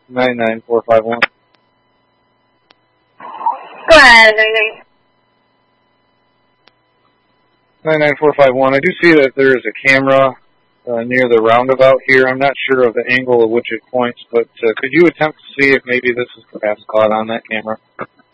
99451. Go ahead, 99451. I do see that there is a camera near the roundabout here. I'm not sure of the angle at which it points, but could you attempt to see if maybe this is perhaps caught on that camera?